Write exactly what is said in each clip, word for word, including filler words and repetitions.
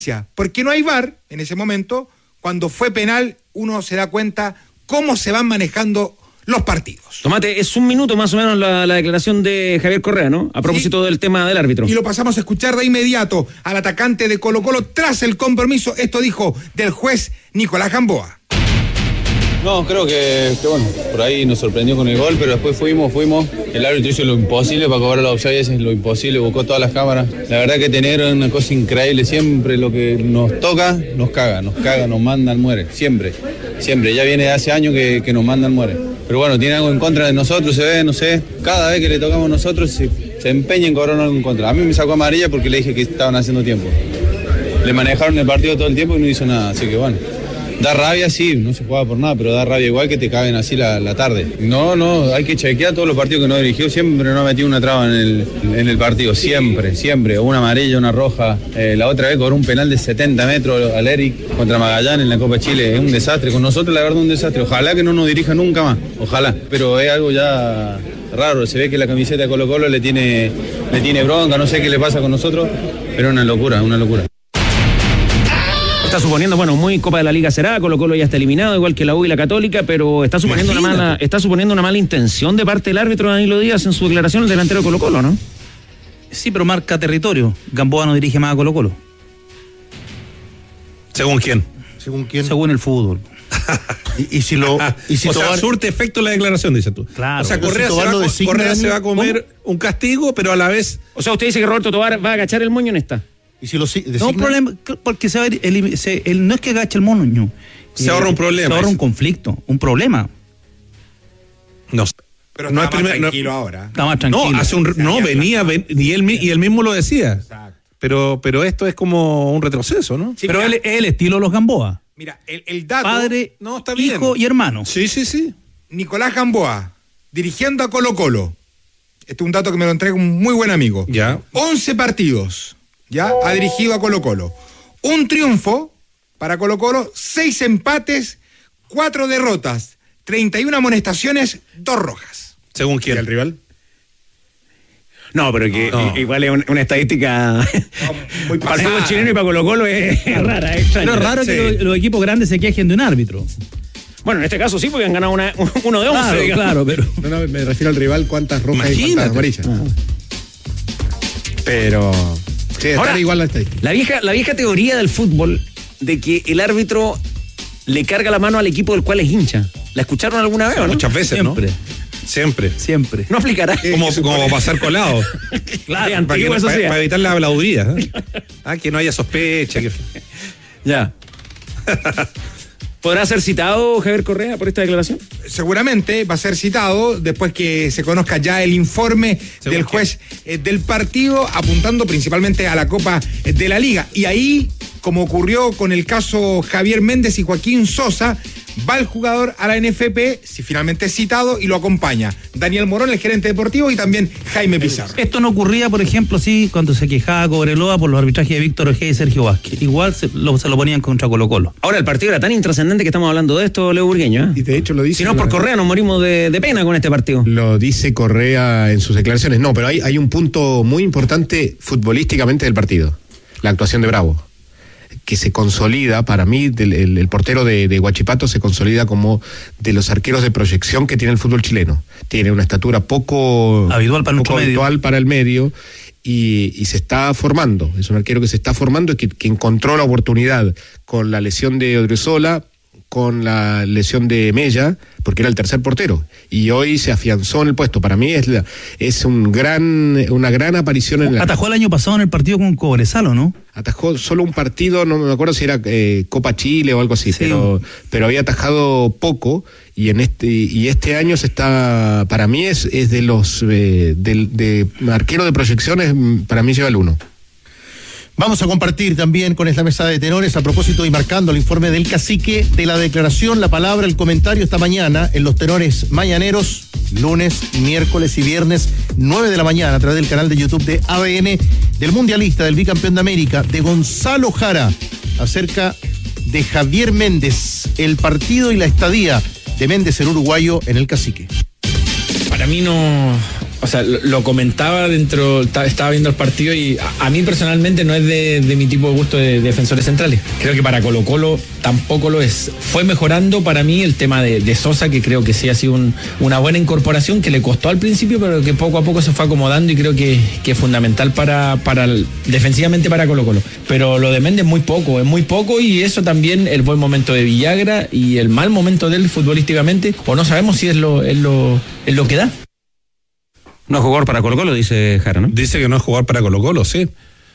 Porque no hay V A R en ese momento. Cuando fue penal, uno se da cuenta cómo se van manejando los partidos. Tomate, es un minuto más o menos la, la declaración de Javier Correa, ¿no? A propósito sí, del tema del árbitro. Y lo pasamos a escuchar de inmediato al atacante de Colo-Colo tras el compromiso. Esto dijo del juez Nicolás Gamboa. No, creo que, que bueno, por ahí nos sorprendió con el gol, pero después fuimos, fuimos. El árbitro hizo lo imposible para cobrar los offsides, lo imposible, buscó todas las cámaras. La verdad que tener una cosa increíble, siempre lo que nos toca, nos caga, nos caga, nos mandan, muere, siempre, siempre. Ya viene de hace años que, que nos mandan, muere. Pero bueno, tiene algo en contra de nosotros, se ve, no sé, cada vez que le tocamos a nosotros se, se empeña en cobrar algo en contra. A mí me sacó amarilla porque le dije que estaban haciendo tiempo. Le manejaron el partido todo el tiempo y no hizo nada, así que bueno. Da rabia, sí, no se juega por nada, pero da rabia igual que te caben así la, la tarde. No, no, hay que chequear todos los partidos que no dirigió, siempre no ha metido una traba en el, en el partido, siempre, siempre. Una amarilla, una roja. Eh, la otra vez cobró un penal de setenta metros al Eric contra Magallanes en la Copa Chile. Es un desastre, con nosotros la verdad un desastre. Ojalá que no nos dirija nunca más, ojalá. Pero es algo ya raro, se ve que la camiseta de Colo Colo le tiene, le tiene bronca, no sé qué le pasa con nosotros, pero es una locura, una locura. Está suponiendo, bueno, muy Copa de la Liga será, Colo Colo ya está eliminado, igual que la U y la Católica, pero está suponiendo una mala, está suponiendo una mala intención de parte del árbitro Danilo Díaz en su declaración, el delantero de Colo Colo, ¿no? Sí, pero marca territorio. Gamboa no dirige más a Colo Colo. ¿Según quién? ¿Según quién? Según el fútbol. y, y si lo y si o Tobar... sea, surte efecto la declaración, dices tú. Claro. O sea, Correa, si se va, designa, Correa se va a comer ¿cómo? Un castigo, pero a la vez... O sea, usted dice que Roberto Tobar va a agachar el moño en esta. Y si lo designa... No, problema, porque se va a el, se, el, no es que agache el moño. Se eh, ahorra un problema. Se ahorra un conflicto, un problema. No Pero no está es más primer, tranquilo no, ahora. Está más tranquilo. No, hace un, no venía, ven, y, él, y él mismo lo decía. Exacto. Pero, pero esto es como un retroceso, ¿no? Sí, pero él es el estilo de los Gamboa. Mira, el, el dato... Padre, no, está bien. hijo y hermano. Sí, sí, sí. Nicolás Gamboa, dirigiendo a Colo Colo. Este es un dato que me lo entrega un muy buen amigo. Ya. once partidos, ya, ha dirigido a Colo Colo. Un triunfo para Colo Colo, seis empates, cuatro derrotas, treinta y una amonestaciones, dos rojas. ¿Según quién? ¿Y el rival? No, pero que no. igual es una estadística no, muy para el fútbol chileno y para Colo Colo es, es rara, es extraña. Pero es raro sí. que los, los equipos grandes se quejen de un árbitro. Bueno, en este caso sí, porque han ganado una, uno de once. Claro, claro, pero... No, no, me refiero al rival, cuántas rojas Imagínate. y cuántas amarillas. Ah. Pero... Sí, ahora, igual la estadística. La vieja, la vieja teoría del fútbol de que el árbitro le carga la mano al equipo del cual es hincha. ¿La escucharon alguna vez o no? Muchas veces, Siempre. ¿no? Siempre. Siempre. No aplicará. Como, como pasar colado. Claro, para, que, para, para evitar la habladuría. ¿eh? Ah, que no haya sospecha. Que... Ya. ¿Podrá ser citado Javier Correa por esta declaración? Seguramente va a ser citado después que se conozca ya el informe del juez eh, del partido, apuntando principalmente a la Copa de la Liga. Y ahí, como ocurrió con el caso Javier Méndez y Joaquín Sosa, va el jugador a la N F P, si finalmente es citado, y lo acompaña Daniel Morón, el gerente deportivo, y también Jaime Pizarro. Esto no ocurría, por ejemplo, sí, cuando se quejaba Cobreloa por los arbitrajes de Víctor Ojeda y Sergio Vázquez. Igual se lo, se lo ponían contra Colo Colo. Ahora, el partido era tan intrascendente que estamos hablando de esto, Leo Burgueño. ¿eh? Y de hecho lo dice... Si no es por Correa, nos morimos de, de pena con este partido. Lo dice Correa en sus declaraciones. No, pero hay, hay un punto muy importante futbolísticamente del partido. La actuación de Bravo, que se consolida, para mí, del, el, el portero de, de Huachipato se consolida como de los arqueros de proyección que tiene el fútbol chileno. Tiene una estatura poco habitual para, poco habitual medio. para el medio y, y se está formando. Es un arquero que se está formando y que, que encontró la oportunidad con la lesión de Odriozola, con la lesión de Mella, porque era el tercer portero, y hoy se afianzó en el puesto. Para mí es la, es un gran una gran aparición en la... Atajó el año pasado en el partido con Cobresal, ¿no? Atajó solo un partido, no me acuerdo si era eh, Copa Chile o algo así, sí. pero pero había atajado poco, y en este y este año se está, para mí es es de los eh, de, de arquero de proyecciones, para mí lleva el uno. Vamos a compartir también con esta mesa de tenores, a propósito y marcando el informe del cacique, de la declaración, la palabra, el comentario esta mañana en los tenores mañaneros, lunes, miércoles y viernes, nueve de la mañana, a través del canal de YouTube de A D N, del mundialista, del bicampeón de América, de Gonzalo Jara, acerca de Javier Méndez, el partido y la estadía de Méndez, el uruguayo, en el cacique. Para mí no... o sea, lo, lo comentaba dentro, estaba viendo el partido y a, a mí personalmente no es de, de mi tipo de gusto de, de defensores centrales. Creo que para Colo Colo tampoco lo es. Fue mejorando para mí el tema de, de Sosa, que creo que sí ha sido un, una buena incorporación, que le costó al principio, pero que poco a poco se fue acomodando y creo que, que es fundamental para, para el, defensivamente para Colo Colo. Pero lo de Méndez muy poco, es muy poco, y eso también el buen momento de Villagra y el mal momento de él futbolísticamente, o no sabemos si es lo, es lo, es lo que da. No es jugador para Colo Colo, dice Jara, ¿no? Dice que no es jugador para Colo Colo, sí.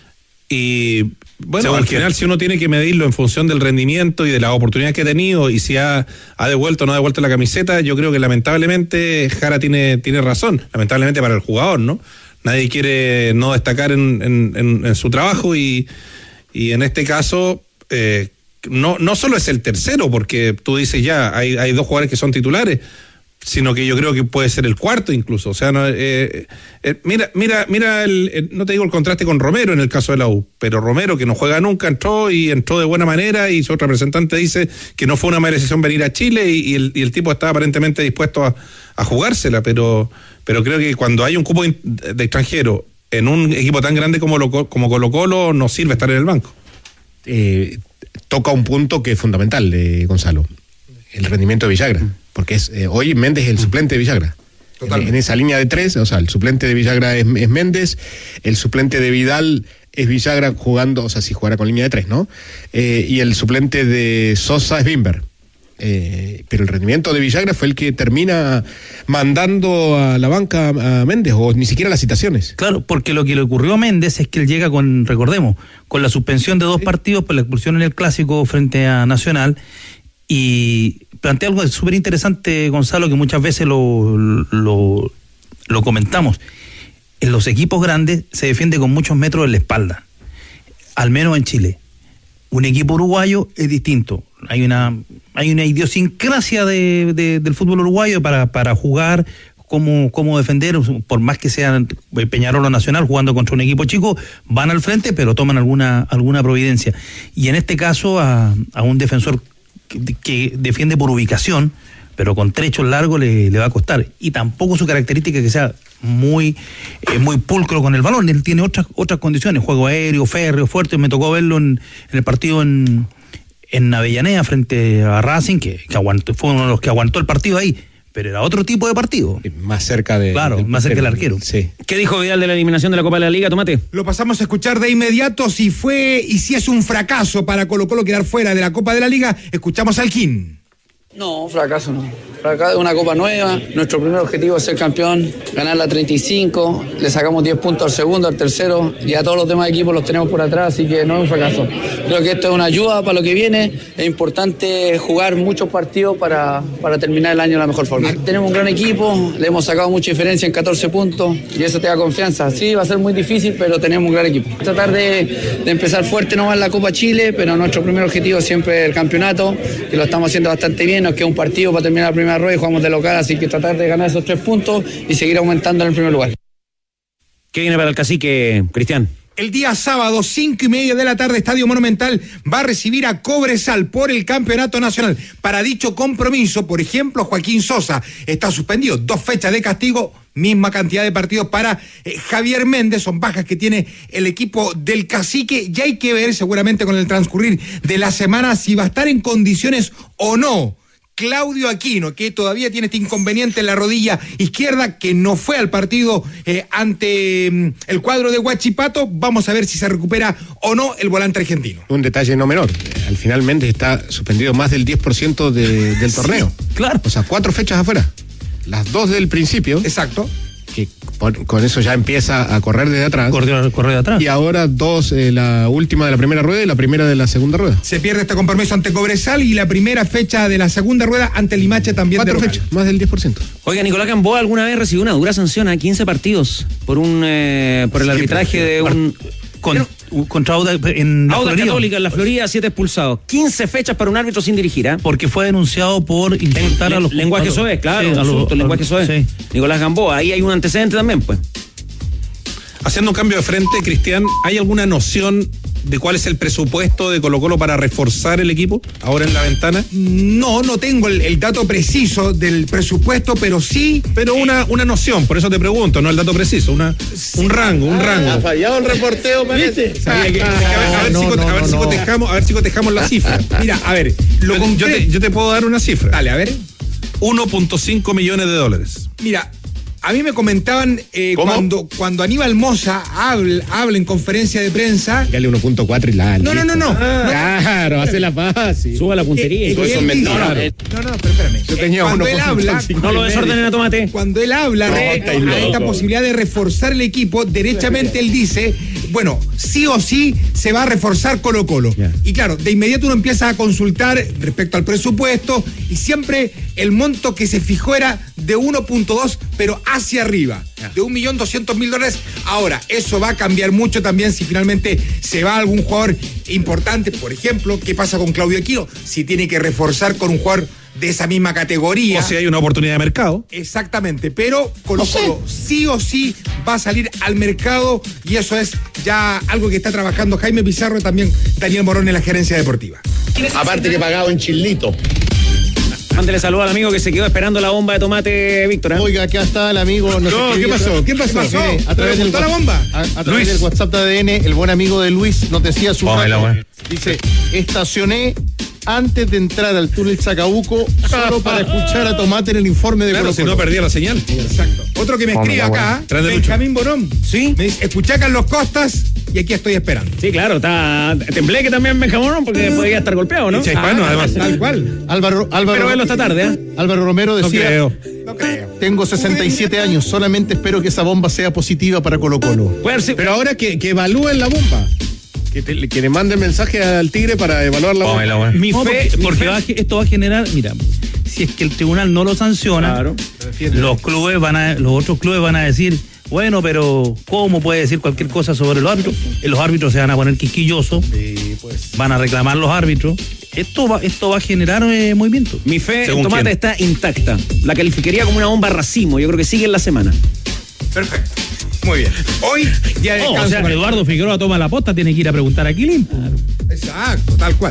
Y bueno, al final si uno tiene que medirlo en función del rendimiento y de las oportunidades que ha tenido y si ha, ha devuelto o no ha devuelto la camiseta, yo creo que lamentablemente Jara tiene, tiene razón, lamentablemente para el jugador, ¿no? Nadie quiere no destacar en, en, en, en su trabajo y, y en este caso eh, no, no solo es el tercero, porque tú dices ya, hay, hay dos jugadores que son titulares, sino que yo creo que puede ser el cuarto incluso. O sea, no, eh, eh, mira, mira, mira, el, el, no te digo el contraste con Romero en el caso de la U, pero Romero, que no juega nunca, entró y entró de buena manera, y su representante dice que no fue una mala decisión venir a Chile, y, y, el, y el tipo estaba aparentemente dispuesto a, a jugársela, pero, pero creo que cuando hay un cupo de, de extranjero en un equipo tan grande como, lo, como Colo Colo, no sirve estar en el banco. Eh, toca un punto que es fundamental, eh, Gonzalo, el rendimiento de Villagra. Porque es eh, hoy Méndez es el suplente de Villagra. En, en esa línea de tres, o sea, el suplente de Villagra es, es Méndez, el suplente de Vidal es Villagra jugando, o sea, si jugara con línea de tres, ¿no? Eh, y el suplente de Sosa es Bimber. Eh, pero el rendimiento de Villagra fue el que termina mandando a la banca a Méndez, o ni siquiera las citaciones. Claro, porque lo que le ocurrió a Méndez es que él llega con, recordemos, con la suspensión de dos sí. partidos por la expulsión en el Clásico frente a Nacional. Y plantea algo súper interesante, Gonzalo, que muchas veces lo, lo, lo comentamos. En los equipos grandes se defiende con muchos metros en la espalda, al menos en Chile. Un equipo uruguayo es distinto. Hay una hay una idiosincrasia de, de, del fútbol uruguayo para, para jugar, cómo, cómo defender, por más que sean Peñarol o Nacional jugando contra un equipo chico, van al frente, pero toman alguna, alguna providencia. Y en este caso a, a un defensor Que, que defiende por ubicación, pero con trechos largos le, le va a costar, y tampoco su característica que sea muy eh, muy pulcro con el balón. Él tiene otras otras condiciones, juego aéreo, férreo, fuerte. Me tocó verlo en, en el partido en, en Avellaneda frente a Racing, que, que aguantó, fue uno de los que aguantó el partido ahí, pero era otro tipo de partido. Más cerca de... Claro, del, más cerca del arquero. Sí. ¿Qué dijo Vidal de la eliminación de la Copa de la Liga, Tomate? Lo pasamos a escuchar de inmediato. Si fue y si es un fracaso para Colo Colo quedar fuera de la Copa de la Liga, escuchamos al Kin. No, fracaso no. Fracaso es una copa nueva. Nuestro primer objetivo es ser campeón, ganar la treinta y cinco. Le sacamos diez puntos al segundo, al tercero, y a todos los demás equipos los tenemos por atrás, así que no es un fracaso. Creo que esto es una ayuda para lo que viene. Es importante jugar muchos partidos para, para terminar el año de la mejor forma. Tenemos un gran equipo, le hemos sacado mucha diferencia en catorce puntos, y eso te da confianza. Sí, va a ser muy difícil, pero tenemos un gran equipo. Tratar de, de empezar fuerte nomás en la Copa Chile, pero nuestro primer objetivo siempre es el campeonato, que lo estamos haciendo bastante bien. Nos queda un partido para terminar la primera rueda y jugamos de local, así que tratar de ganar esos tres puntos y seguir aumentando en el primer lugar. ¿Qué viene para el Cacique, Cristian? El día sábado, cinco y media de la tarde, Estadio Monumental va a recibir a Cobresal por el Campeonato Nacional. Para dicho compromiso, por ejemplo, Joaquín Sosa está suspendido. Dos fechas de castigo, misma cantidad de partidos para eh, Javier Méndez. Son bajas que tiene el equipo del Cacique. Y hay que ver seguramente con el transcurrir de la semana si va a estar en condiciones o no Claudio Aquino, que todavía tiene este inconveniente en la rodilla izquierda, que no fue al partido eh, ante mm, el cuadro de Huachipato. Vamos a ver si se recupera o no el volante argentino. Un detalle no menor, al final Méndez está suspendido más del diez por ciento de, del sí, torneo. Claro. O sea, cuatro fechas afuera. Las dos del principio. Exacto. Que con eso ya empieza a correr desde atrás. Correr, correr de atrás. Y ahora dos, eh, la última de la primera rueda y la primera de la segunda rueda. Se pierde este compromiso ante Cobresal y la primera fecha de la segunda rueda ante Limache también. Cuatro fechas, más del diez por ciento. Oiga, Nicolás Gamboa alguna vez recibió una dura sanción a quince partidos por un eh, por el sí, arbitraje de un... Con, contra Auda en la Auda Florida. Católica en la Florida, siete expulsados. quince fechas para un árbitro sin dirigir, ¿eh? Porque fue denunciado por insultar Le, a los... lenguaje soez, claro, sí, insulto, a los, lenguaje soez. Sí. Nicolás Gamboa, ahí hay un antecedente también, pues. Haciendo un cambio de frente, Cristian, ¿hay alguna noción de cuál es el presupuesto de Colo-Colo para reforzar el equipo ahora en la ventana? No, no tengo el, el dato preciso del presupuesto, pero sí. Pero una, una noción, por eso te pregunto, no el dato preciso, una, un rango, un rango. Ha fallado el reporteo, parece. Sabía que- Ah, a ver, no, si, no, a ver no, si no. cotejamos, a ver si cotejamos la cifra. Mira, a ver, lo Yo, yo concreto. te, yo te puedo dar una cifra. Dale, a ver. uno punto cinco millones de dólares. Mira, a mí me comentaban eh, ¿Cómo? cuando, cuando Aníbal Mosa habla, habla en conferencia de prensa. Dale uno punto cuatro y la. No, no, no, no. Claro, hace la fácil. Suba la que- puntería. que todo eso él es dice- mentira. No, no, no, pero espérame. Yo tenía cuando uno él punto habla, cinco. No lo desordenen a tomate. cuando él habla No, de- estáis a esta loco. posibilidad de reforzar el equipo, derechamente él dice, bueno, sí o sí se va a reforzar Colo Colo. Ya. Y claro, de inmediato uno empieza a consultar respecto al presupuesto y siempre el monto que se fijó era de uno punto dos, pero hacia arriba, de un millón doscientos mil dólares. Ahora, eso va a cambiar mucho también si finalmente se va algún jugador importante, por ejemplo, ¿qué pasa con Claudio Aquino? Si tiene que reforzar con un jugador de esa misma categoría. O si hay una oportunidad de mercado. Exactamente, pero Colo Colo sí o sí va a salir al mercado y eso es ya algo que está trabajando Jaime Pizarro y también Daniel Morón en la gerencia deportiva. Aparte que pagado en chilito. Mándele saludo al amigo que se quedó esperando la bomba de tomate, Víctor. ¿eh? Oiga, acá está el amigo. nos No, escribió ¿qué pasó? otra- ¿Qué pasó? Mire, a ¿Pero través le del gustó la wa- bomba? A, a través Luis. del WhatsApp de A D N, el buen amigo de Luis nos decía su Póngame la rato. weá. Dice, estacioné antes de entrar al túnel Chacabuco solo para escuchar a Tomate en el informe de Claro, Colo si Colo. no perdía la señal. Exacto. Otro que me escribe acá, Tras de Benjamín Borón. Sí. Me dice, escuché a Carlos Costas y aquí estoy esperando. Sí, claro, está Tembleque también Benjamín, porque podría estar golpeado, ¿no? Hincha hispano, Ah, además. Tal cual. Álvaro, Álvaro, Pero verlo esta tarde, ¿eh? Álvaro Romero No decía, creo. No creo. tengo sesenta y siete años, solamente espero que esa bomba sea positiva para Colo Colo. Puede haber sido- Pero ahora que, que evalúen la bomba. Que, te- que le manden mensaje al Tigre para evaluar la bomba. Mi No, fe, porque mi porque fe- va a ge- esto va a generar, mira, si es que el tribunal no lo sanciona, Claro. los clubes van a, los otros clubes van a decir, bueno, pero ¿cómo puede decir cualquier cosa sobre los árbitros? Eh, Los árbitros se van a poner quisquillosos, van a reclamar los árbitros. Esto va, esto va a generar eh, movimiento. Mi fe en ¿Según tomate quién? está intacta. La calificaría como una bomba racimo. Yo creo que sigue en la semana. Perfecto. Muy bien. Hoy ya No, descanso o sea, para- Eduardo Figueroa toma la posta, tiene que ir a preguntar a Quilín. Exacto, tal cual.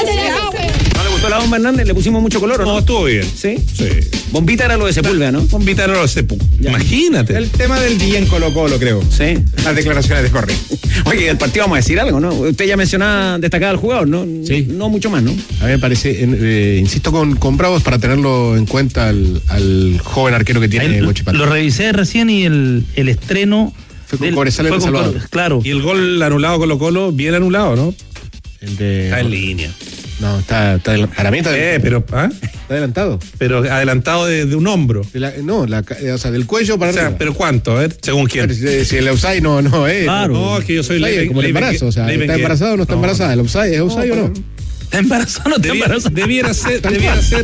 ¿No le gustó la bomba, Hernández? ¿Le pusimos mucho color o no? No, estuvo bien. ¿Sí? Sí. Bombita era lo de Sepúlveda, ¿no? Bombita era lo sepu. Imagínate. El tema del día en Colo Colo, creo. Sí. Las declaraciones de Correa. Oye, del partido vamos a decir algo, ¿no? Usted ya mencionaba destacada al jugador, ¿no? Sí. No mucho más, ¿no? A mí me parece, en- eh, insisto con, con Bravos para tenerlo en cuenta al, al joven arquero que tiene Ahí lo, Huachipato. lo revisé recién y el, el estreno Fue con del- Cobresal en fue El con Salvador. Cobresal, claro. Y el gol anulado Colo Colo, bien anulado, ¿no? El de- Está en línea. No, está, está adel- para mí está, Eh, pero, ¿ah? está adelantado. Pero adelantado de, de un hombro. De la- no, la ca- o sea, del cuello para O sea, arriba. pero ¿cuánto? A ver, según quién. Pero si, si el offside no, no es. Claro. No, es que yo soy Offside es ley- como el ley- embarazo, o sea, ley- ¿está ley- embarazado o no está no, embarazada? ¿El offside es offside o no? ¿Está embarazado o no está Debía- embarazado? debiera ser, Tal debiera cual. ser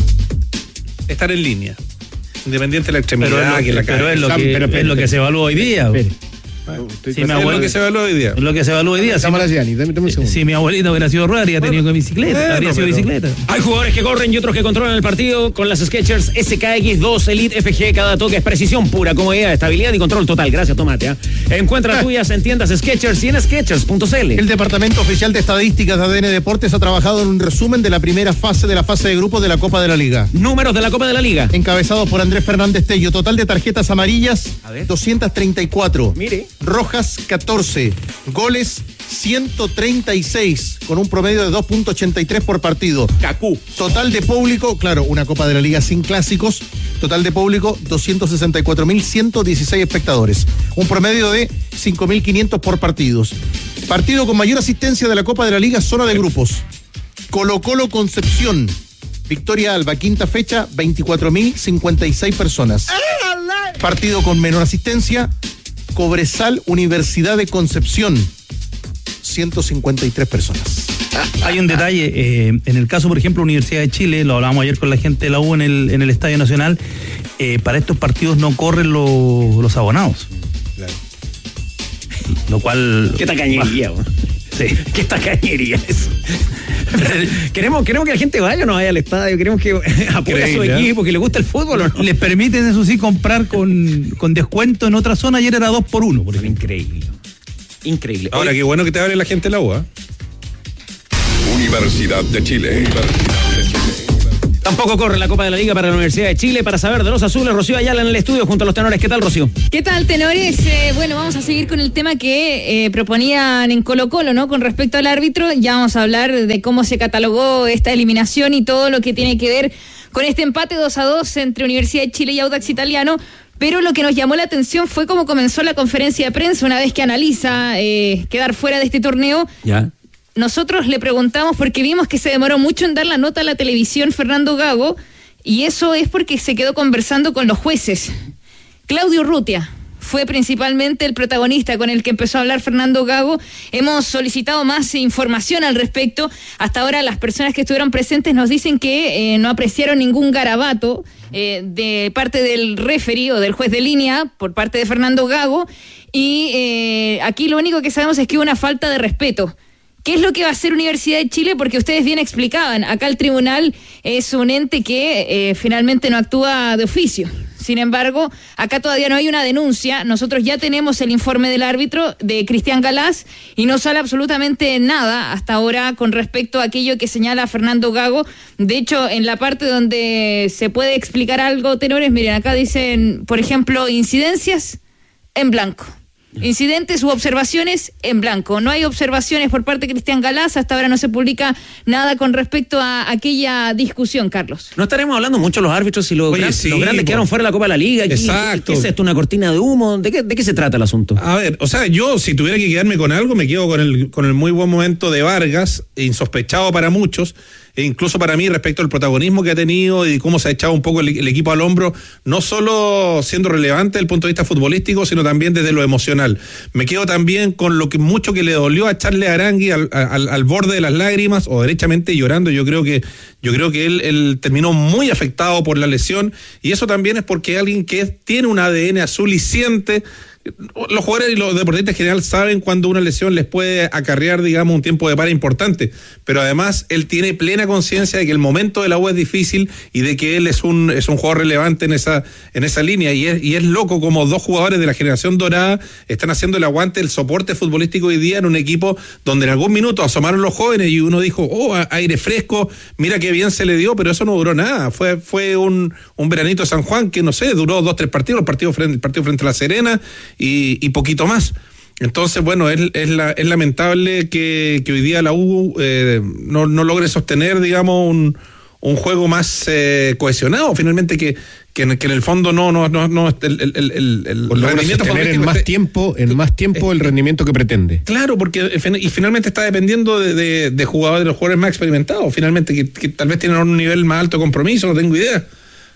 estar en línea. Independiente de la extremidad Pero, es lo, que la que, pero es, lo Sam, que, pero, es pero, lo que se evalúa hoy día. Espere. Sí, Estoy mi Es abuelo- lo que se evaluó hoy día. Es lo que se evalúa hoy día. Si, Estamos a la Gianni, dame, dame un segundo. si mi abuelita hubiera sido rueda, habría tenido que bicicleta. bueno, habría sido pero- bicicleta. Hay jugadores que corren y otros que controlan el partido con las Skechers S K X dos Elite F G. Cada toque es precisión pura, comodidad, estabilidad y control total. Gracias, Tomate. ¿eh? Encuentra tuyas en tiendas Skechers y en skechers punto c l. El Departamento Oficial de Estadísticas de A D N Deportes ha trabajado en un resumen de la primera fase de la fase de grupos de la Copa de la Liga. Números de la Copa de la Liga. Encabezados por Andrés Fernández Tello. Total de tarjetas amarillas, A ver. doscientas treinta y cuatro. Mire. Rojas, catorce. Goles, ciento treinta y seis, con un promedio de dos punto ochenta y tres por partido. Cacú. Total de público, claro, una Copa de la Liga sin clásicos. Total de público, doscientos sesenta y cuatro mil ciento dieciséis espectadores. Un promedio de cinco mil quinientos por partidos. Partido con mayor asistencia de la Copa de la Liga, zona de grupos. Colo Colo Concepción. Victoria Alba, quinta fecha, veinticuatro mil cincuenta y seis personas. Partido con menor asistencia, Cobresal Universidad de Concepción. ciento cincuenta y tres personas. Hay un detalle, eh, en el caso, por ejemplo, Universidad de Chile, lo hablamos ayer con la gente de la U en el, en el Estadio Nacional, eh, para estos partidos no corren los, los abonados. Lo cual... Qué tacañería, güey. Sí. ¿Qué tacañería eso? queremos, queremos que la gente vaya o no vaya al estadio, queremos que apoye a su equipo, que le gusta el fútbol o no. Les permiten, eso sí, comprar con, con descuento en otra zona. Ayer era dos por uno. Por increíble. Increíble. Ahora, qué bueno que te hable la gente de la U A. Universidad de Chile. Tampoco corre la Copa de la Liga para la Universidad de Chile. Para saber de los azules, Rocío Ayala en el estudio junto a los tenores. ¿Qué tal, Rocío? ¿Qué tal, tenores? Eh, bueno, vamos a seguir con el tema que eh, proponían en Colo-Colo, ¿no? Con respecto al árbitro, ya vamos a hablar de cómo se catalogó esta eliminación y todo lo que tiene que ver con este empate dos a dos entre Universidad de Chile y Audax Italiano. Pero lo que nos llamó la atención fue cómo comenzó la conferencia de prensa una vez que analiza eh, quedar fuera de este torneo. Ya. Nosotros le preguntamos porque vimos que se demoró mucho en dar la nota a la televisión Fernando Gago, y eso es porque se quedó conversando con los jueces. Claudio Urrutia fue principalmente el protagonista con el que empezó a hablar Fernando Gago. Hemos solicitado más información al respecto. Hasta ahora las personas que estuvieron presentes nos dicen que eh, no apreciaron ningún garabato eh, de parte del referee o del juez de línea por parte de Fernando Gago, y eh, aquí lo único que sabemos es que hubo una falta de respeto. ¿Qué es lo que va a hacer Universidad de Chile? Porque ustedes bien explicaban, acá el tribunal es un ente que eh, finalmente no actúa de oficio. Sin embargo, acá todavía no hay una denuncia. Nosotros ya tenemos el informe del árbitro, de Cristian Galás, y no sale absolutamente nada hasta ahora con respecto a aquello que señala Fernando Gago. De hecho, en la parte donde se puede explicar algo, tenores, miren, acá dicen, por ejemplo, incidencias en blanco. Incidentes u observaciones en blanco. No hay observaciones por parte de Cristian Galás. Hasta ahora no se publica nada con respecto a aquella discusión, Carlos. No estaremos hablando mucho de los árbitros y los, Oye, gran, sí, los grandes por... quedaron fuera de la Copa de la Liga. Aquí, Exacto. ¿Qué es esto? ¿Una cortina de humo? ¿De qué, de qué se trata el asunto? A ver, o sea, yo si tuviera que quedarme con algo, me quedo con el, con el muy buen momento de Vargas, insospechado para muchos, e incluso para mí respecto al protagonismo que ha tenido y cómo se ha echado un poco el, el equipo al hombro, no solo siendo relevante desde el punto de vista futbolístico, sino también desde lo emocional. Me quedo también con lo que mucho que le dolió a Charles Arangui al, al, al borde de las lágrimas o derechamente llorando. Yo creo que yo creo que él, él terminó muy afectado por la lesión, y eso también es porque alguien que tiene un A D N azul y siente. Los jugadores y los deportistas en general saben cuando una lesión les puede acarrear, digamos, un tiempo de para importante, pero además él tiene plena conciencia de que el momento de la U es difícil y de que él es un es un jugador relevante en esa en esa línea, y es, y es loco como dos jugadores de la generación dorada están haciendo el aguante, el soporte futbolístico hoy día en un equipo donde en algún minuto asomaron los jóvenes y uno dijo, oh, aire fresco, mira qué bien se le dio, pero eso no duró nada, fue fue un, un veranito de San Juan que no sé, duró dos, tres partidos, el partido frente, el partido frente a La Serena Y, y poquito más. Entonces, bueno, es, es, la, es lamentable que, que hoy día la U eh, no, no logre sostener, digamos, un, un juego más eh, cohesionado, finalmente, que, que, que en el fondo no, no, no, no el, el, el, el Por rendimiento tener en más tiempo, en más tiempo el rendimiento que pretende. Claro, porque y finalmente está dependiendo de, de, de jugadores, de los jugadores más experimentados, finalmente, que, que tal vez tienen un nivel más alto de compromiso, no tengo idea.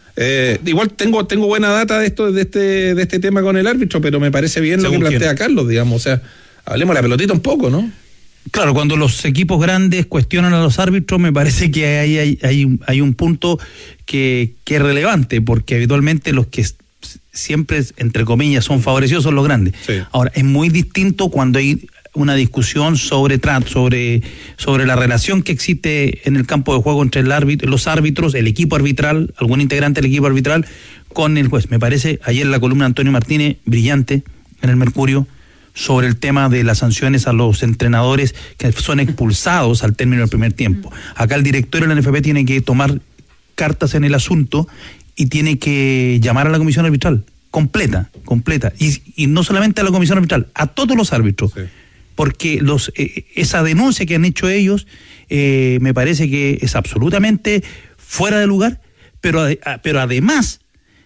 Eh, igual tengo tengo buena data de esto de este de este tema con el árbitro, pero me parece bien lo que plantea Carlos, digamos, o sea, hablemos la pelotita un poco, ¿no? Claro, cuando los equipos grandes cuestionan a los árbitros, me parece que hay hay hay un, hay un punto que, que es relevante, porque habitualmente los que siempre, entre comillas, son favorecidos son los grandes. Sí. Ahora, es muy distinto cuando hay una discusión sobre sobre sobre la relación que existe en el campo de juego entre el árbitro, los árbitros, el equipo arbitral, algún integrante del equipo arbitral con el juez. Me parece ayer la columna de Antonio Martínez brillante en el Mercurio sobre el tema de las sanciones a los entrenadores que son expulsados al término del primer tiempo. Acá el director de la N F P tiene que tomar cartas en el asunto y tiene que llamar a la comisión arbitral completa, completa y, y no solamente a la comisión arbitral, a todos los árbitros. Sí. Porque los eh, esa denuncia que han hecho ellos eh, me parece que es absolutamente fuera de lugar, pero, pero además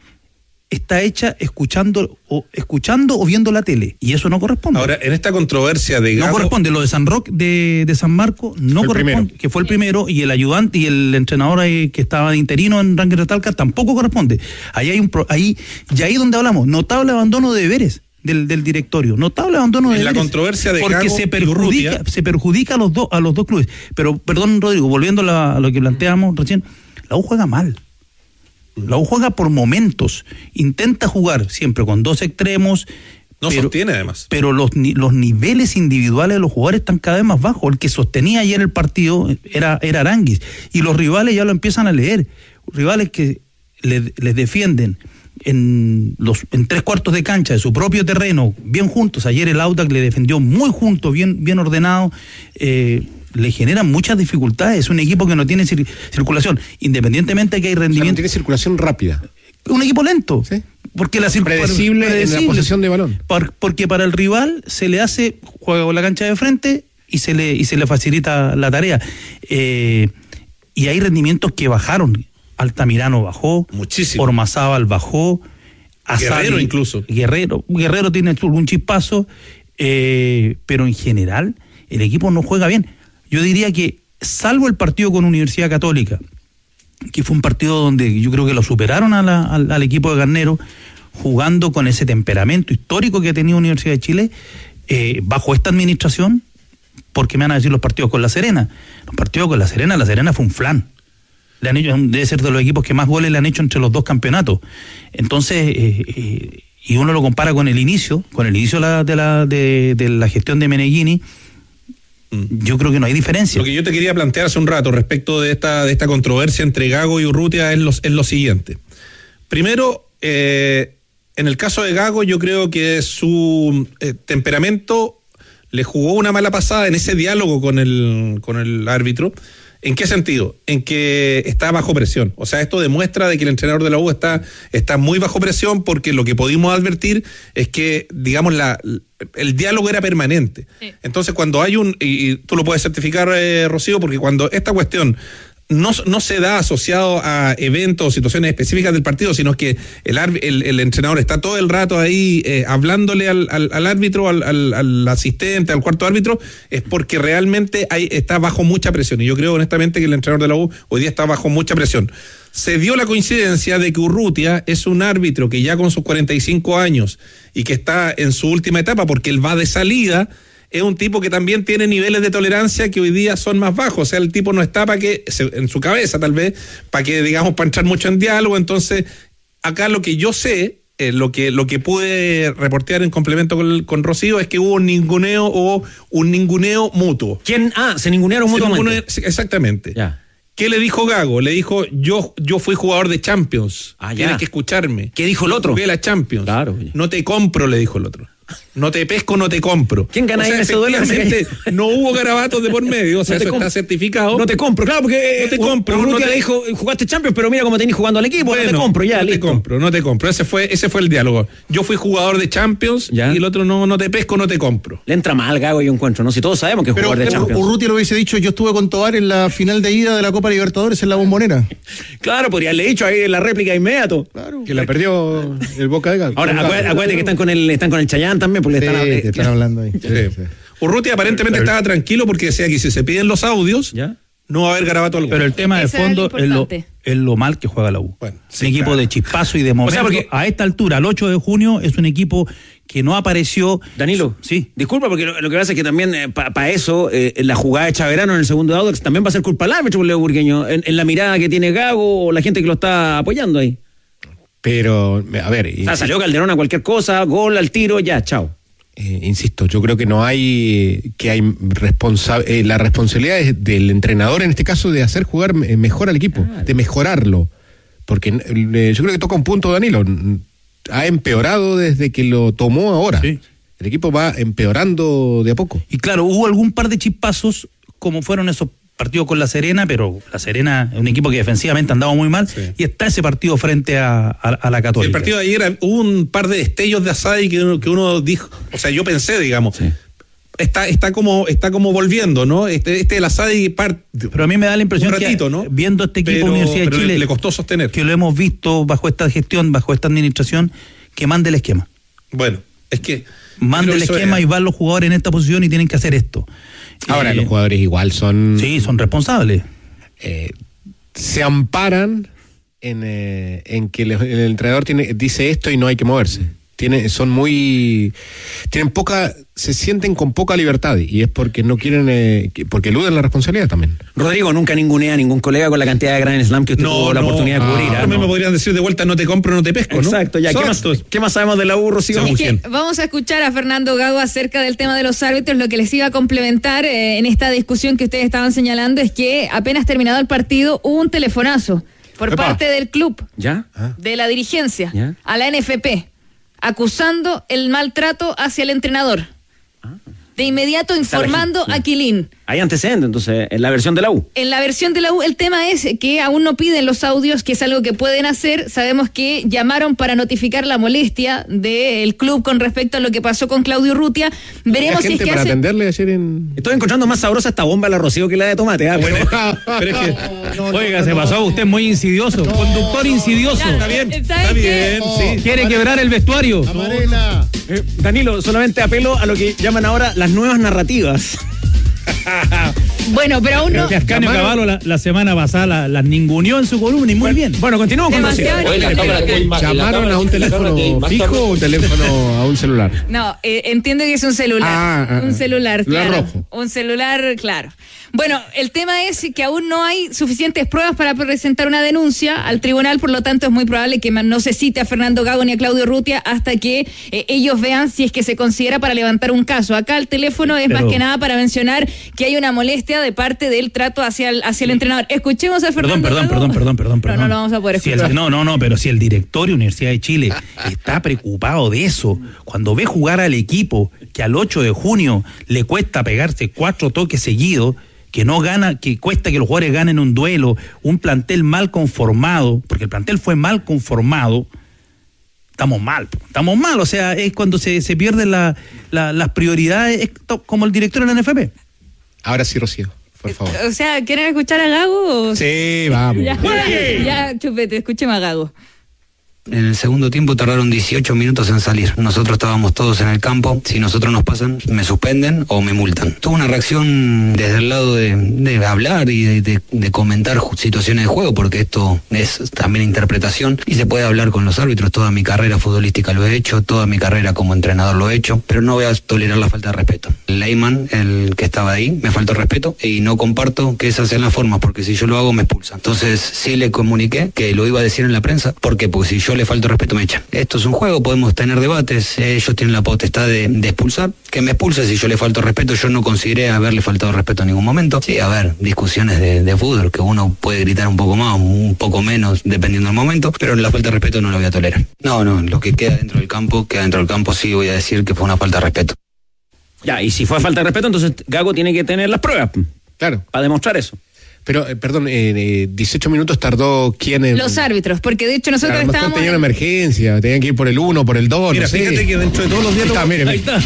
está hecha escuchando o escuchando o viendo la tele, y eso no corresponde. Ahora, en esta controversia de Gago, no corresponde, lo de San Roque de, de San Marco no corresponde, que fue el primero, y el ayudante y el entrenador ahí, que estaba de interino en Ranking de Talca, tampoco corresponde. Ahí hay un pro, ahí y ahí donde hablamos, notable abandono de deberes del, del directorio, notable abandono de en deberes, la controversia de porque Gago se perjudica, se perjudica a los dos a los dos clubes. Pero perdón, Rodrigo, volviendo a, la, a lo que planteamos recién, la U juega mal. La U juega por momentos, intenta jugar siempre con dos extremos, No pero, sostiene además. Pero los, los niveles individuales de los jugadores están cada vez más bajos. El que sostenía ayer el partido era, era Aranguis. Y los rivales ya lo empiezan a leer. Rivales que les, les defienden en los en tres cuartos de cancha de su propio terreno, bien juntos. Ayer el Audax le defendió muy junto, bien, bien ordenado. Eh, le generan muchas dificultades. Es un equipo que no tiene cir- circulación. Independientemente de que hay rendimiento. O sea, no tiene circulación rápida. Un equipo lento. ¿Sí? Porque la circulación predecible, predecible en la posesión de balón. Por, porque para el rival se le hace, juega con la cancha de frente y se le, y se le facilita la tarea. Eh, y hay rendimientos que bajaron. Altamirano bajó, muchísimo. Ormazábal bajó, Asadi, Guerrero incluso. Guerrero, Guerrero tiene un chispazo, eh, pero en general el equipo no juega bien. Yo diría que, salvo el partido con Universidad Católica, que fue un partido donde yo creo que lo superaron a la, al, al equipo de Garnero, jugando con ese temperamento histórico que ha tenido Universidad de Chile, eh, bajo esta administración, porque me van a decir los partidos con La Serena. Los partidos con La Serena, La Serena fue un flan. Le han hecho, debe ser de los equipos que más goles le han hecho entre los dos campeonatos. Entonces, eh, eh, y uno lo compara con el inicio, con el inicio de la, de la, de, de la gestión de Meneghini, yo creo que no hay diferencia. Lo que yo te quería plantear hace un rato respecto de esta, de esta controversia entre Gago y Urrutia es lo, es lo siguiente. Primero, eh, en el caso de Gago, yo creo que su eh, temperamento le jugó una mala pasada en ese diálogo con el, con el árbitro. ¿En qué sentido? En que está bajo presión. O sea, esto demuestra de que el entrenador de la U está, está muy bajo presión, porque lo que pudimos advertir es que, digamos, la, el diálogo era permanente. Sí. Entonces, cuando hay un, y, y tú lo puedes certificar, eh, Rocío, porque cuando esta cuestión no, no se da asociado a eventos o situaciones específicas del partido, sino que el, el, el entrenador está todo el rato ahí eh, hablándole al, al, al árbitro, al, al, al asistente, al cuarto árbitro, es porque realmente hay, está bajo mucha presión. Y yo creo honestamente que el entrenador de la U hoy día está bajo mucha presión. Se dio la coincidencia de que Urrutia es un árbitro que ya con sus cuarenta y cinco años y que está en su última etapa, porque él va de salida, es un tipo que también tiene niveles de tolerancia que hoy día son más bajos. O sea, el tipo no está para que, en su cabeza tal vez, para que, digamos, para entrar mucho en diálogo. Entonces, acá lo que yo sé, eh, lo que lo que pude reportear en complemento con, con Rocío, es que hubo un ninguneo o un ninguneo mutuo. ¿Quién? Ah, se ningunearon se mutuamente. Ninguneo, exactamente. Ya. ¿Qué le dijo Gago? Le dijo, yo yo fui jugador de Champions. Ah, tienes que escucharme. ¿Qué dijo el otro? Fui a la Champions. Claro. No te compro, le dijo el otro. No te pesco, no te compro. ¿Quién gana o sea, ahí en ese duelo? No hubo garabatos de por medio, o sea, no eso está certificado. No te compro, claro, porque no te compro. Urrutia no te... le dijo, jugaste Champions, pero mira cómo tenés jugando al equipo, bueno, no te compro, ya, no listo. te compro, no te compro. Ese fue, ese fue el diálogo. Yo fui jugador de Champions, ¿ya? Y el otro no, no te pesco, no te compro. Le entra mal Gago y encuentro, ¿no? Si todos sabemos que es jugador de Champions. Urrutia lo hubiese dicho, yo estuve con Tobar en la final de ida de la Copa Libertadores en la Bombonera. Claro, podría haberle dicho ahí la réplica inmediato. Claro. Que la perdió el Boca de Gago. Ahora, acuérdate, acuérdate que están con el, están con el Chayán también, porque sí, están, eh, están hablando ahí. Sí. Sí. Urrutia aparentemente pero, pero, estaba tranquilo porque decía que si se piden los audios, ¿ya? No va a haber garabato alguno. Pero el tema de fondo es lo, es lo mal que juega la U. Bueno, sí, un equipo claro. de chispazo y de momento. O sea, porque a esta altura, el ocho de junio, es un equipo que no apareció. Danilo, sí. Disculpa, porque lo, lo que pasa es que también, eh, para pa eso, eh, la jugada de Chaverano en el segundo Audax también va a ser culpa del árbitro, Leo Burgueño, en, en la mirada que tiene Gago o la gente que lo está apoyando ahí. Pero, a ver. O sea, salió Calderón a cualquier cosa, gol al tiro, ya, chao. Eh, insisto, yo creo que no hay que hay responsa- eh, la responsabilidad es del entrenador en este caso de hacer jugar mejor al equipo, claro. de mejorarlo, porque eh, yo creo que toca un punto, Danilo, ha empeorado desde que lo tomó ahora. Sí. El equipo va empeorando de a poco. Y claro, hubo algún par de chispazos como fueron esos partido con La Serena, pero La Serena es un equipo que defensivamente andaba muy mal, sí. Y está ese partido frente a, a, a la Católica. El partido de ayer hubo un par de destellos de Asadi que uno, que uno dijo, o sea, yo pensé, digamos, sí. está, está como, está como volviendo, ¿no? Este, este el Asadi part, pero a mí me da la impresión un ratito, que ¿no? Viendo este equipo pero, Universidad pero de Chile, le, le costó sostener, que lo hemos visto bajo esta gestión, bajo esta administración, que mande el esquema. Bueno, es que mande el esquema es. Y van los jugadores en esta posición y tienen que hacer esto. Ahora, eh, los jugadores igual son... Sí, son responsables. Eh, se amparan en, eh, en que el, el entrenador tiene, dice esto y no hay que moverse. tienen, son muy, tienen poca, se sienten con poca libertad y es porque no quieren, eh, porque eluden la responsabilidad también. Rodrigo, nunca ningunea a ningún colega con la cantidad de Grand Slam que usted No, tuvo la no. oportunidad de cubrir. Ah, ¿ah? a mí No. me podrían decir de vuelta, no te compro, no te pesco, ¿no? Exacto, ya. ¿Qué más, ¿Qué más sabemos de la U, Rocío? Es que vamos a escuchar a Fernando Gago acerca del tema de los árbitros. Lo que les iba a complementar eh, en esta discusión que ustedes estaban señalando es que apenas terminado el partido hubo un telefonazo por Epa. parte del club, ¿Ya? de la dirigencia, ¿Ya? a la N F P, acusando el maltrato hacia el entrenador. De inmediato informando a Quilín. Hay antecedentes, entonces, en la versión de la U. En la versión de la U, el tema es que aún no piden los audios, que es algo que pueden hacer. Sabemos que llamaron para notificar la molestia del club con respecto a lo que pasó con Claudio Urrutia. Veremos ¿Hay si es gente que para hace... atenderle ayer en...? Estoy encontrando más sabrosa esta bomba de la Rocío que la de tomate. ¿ah? Pero, Pero es que, Oiga, se pasó usted muy insidioso. Conductor insidioso. está bien, ¿Sabes está qué? bien, sí. Quiere quebrar el vestuario. Amarela. eh, Danilo, solamente apelo a lo que llaman ahora las nuevas narrativas. Bueno, pero aún no... Que Ascanio Llamaron- Cavallo la, la semana pasada la, la ninguneó en su columna y muy bien. Bueno, continuamos con Rocío. Demasiado. Oye, la cámara que hay más- la ¿Llamaron cámara- a un la cámara teléfono que hay más fijo o un teléfono a un celular? No, eh, entiendo que es un celular. Ah, ah, un ah. celular, Celular claro. rojo. Un celular, claro. Bueno, el tema es que aún no hay suficientes pruebas para presentar una denuncia al tribunal, por lo tanto es muy probable que no se cite a Fernando Gago ni a Claudio Urrutia hasta que eh, ellos vean si es que se considera para levantar un caso. Acá el teléfono es Pero- más que nada para mencionar que hay una molestia de parte del trato hacia el, hacia el entrenador. Escuchemos a Fernando Perdón, perdón, Gago. perdón, perdón, perdón, No, perdón. no lo vamos a poder Si el- escuchar. no, no, no, pero si el directorio de Universidad de Chile está preocupado de eso, cuando ve jugar al equipo que al ocho de junio le cuesta pegarse cuatro toques seguidos, que no gana, que cuesta que los jugadores ganen un duelo, un plantel mal conformado, porque el plantel fue mal conformado, estamos mal, po, estamos mal, o sea, es cuando se, se pierden la, la- las prioridades, es to- como el director de la N F P. Ahora sí, Rocío, por favor. O sea, ¿quieren escuchar a Gago? o- Sí, vamos. Ya, ya, chupete, escúcheme a Gago. En el segundo tiempo tardaron dieciocho minutos en salir. Nosotros estábamos todos en el campo. Si nosotros nos pasan, me suspenden o me multan. Tuvo una reacción desde el lado de, de hablar y de, de- de comentar ju- situaciones de juego, porque esto es también interpretación y se puede hablar con los árbitros. Toda mi carrera futbolística lo he hecho, toda mi carrera como entrenador lo he hecho, pero no voy a tolerar la falta de respeto. Leyman, el que estaba ahí, me faltó respeto y no comparto que esas sean las formas, porque si yo lo hago me expulsan. Entonces sí le comuniqué que lo iba a decir en la prensa. ¿Por qué? Porque si yo le falto respeto me echan. Esto es un juego, podemos tener debates, ellos tienen la potestad de, de expulsar, que me expulse si yo le falto respeto. Yo no consideré haberle faltado respeto en ningún momento. Sí, a ver, discusiones de, de fútbol, que uno puede gritar un poco más, un poco menos, dependiendo del momento, pero la falta de respeto no la voy a tolerar. No, no, lo que queda dentro del campo, queda dentro del campo, sí voy a decir que fue una falta de respeto. Ya, y si fue falta de respeto, entonces Gago tiene que tener las pruebas Claro. para demostrar eso. Pero, eh, perdón, eh, eh, dieciocho minutos tardó quién en... Los árbitros, porque de hecho A nosotros lo mejor estábamos... tenían una emergencia, tenían que ir por el uno, por el dos, Mira, no sé. fíjate que dentro de todos los diálogos. Ahí está, mire, Ahí mire.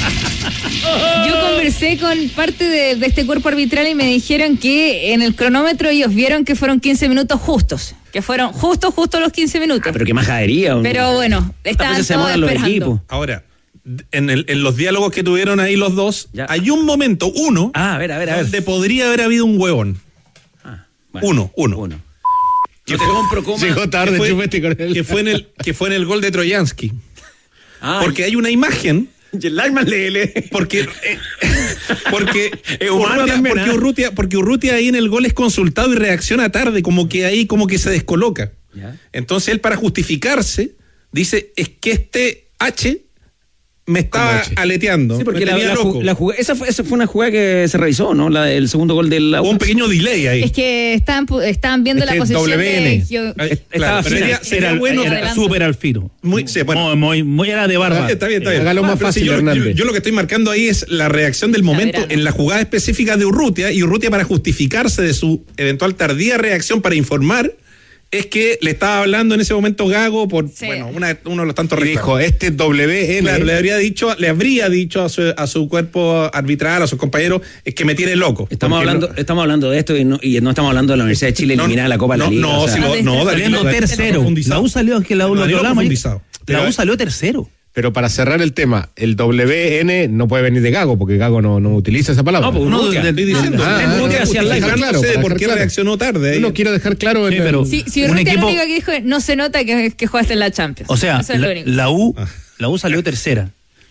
está. Yo conversé con parte de, de este cuerpo arbitral y me dijeron que en el cronómetro ellos vieron que fueron quince minutos justos, que fueron justos, justos los quince minutos. Ah, pero qué majadería. Pero bueno, estaban veces se todos demoran los esperando. equipos? Ahora, en, el- en los diálogos que tuvieron ahí los dos, Ya. hay un momento, uno, Ah, a ver, a ver, a ver. donde podría haber habido un huevón. Bueno, Uno, uno. Uno. Yo te compro coma. Llegó tarde, que fue, chupete con él. que fue en el que fue en el gol de Troyansky. Ah, Porque hay una imagen. y el Lineman le, le- Porque, eh, porque, Es humano Urrutia, también, porque, ¿ah? Urrutia, porque Urrutia ahí en el gol es consultado y reacciona tarde, como que ahí como que se descoloca. Ya. Entonces él, para justificarse, dice, es que este H me estaba H. aleteando, Sí, porque me la, tenía la, loco. ju- la jugada- esa, fue, esa fue una jugada que se revisó, ¿no? La, el segundo gol del Hubo un pequeño delay ahí. Es que estaban, pu- estaban viendo Es la que posición W N. de Gio- Ay, estaba claro, pero fina. sería, sería Era, bueno. era súper al filo. Muy, sí, bueno. muy, muy, muy era de barba. Está bien, está bien. Hágalo más Pero si fácil, yo, yo- Hernández. yo lo que estoy marcando ahí es la reacción del momento verano. en la jugada específica de Urrutia, y Urrutia, para justificarse de su eventual tardía reacción para informar, es que le estaba hablando en ese momento Gago por, Sí. bueno, una- uno de los tantos Y dijo, reclamos. este W N. Claro, le habría dicho, le habría dicho a su, a su cuerpo arbitral, a sus compañeros, es que me tiene loco. Estamos Porque hablando, no- estamos hablando de esto y no, y no estamos hablando de la Universidad de Chile No, eliminada la Copa de no, la Liga. no, o sea, si lo- no, Danilo, Saliendo Danilo, tercero. profundizado. La U salió, que la U lo Danilo hablamos ahí. profundizado. La Pero- U salió tercero. Pero para cerrar el tema, el W N no puede venir de Gago, porque Gago no, no utiliza esa palabra. No, pues No, Urrutia. del- Estoy diciendo, Ah, Urrutia ah, Urrutia ah, hacia el dejar live. claro, no sé para por dejar qué claro. reaccionó tarde. Yo lo quiero dejar claro. en Sí, el- pero- Si, si Un Urrutia equipo- lo único que dijo es, no se nota que, que jugaste en la Champions. O sea, Eso es lo la, único. la U La U salió tercera.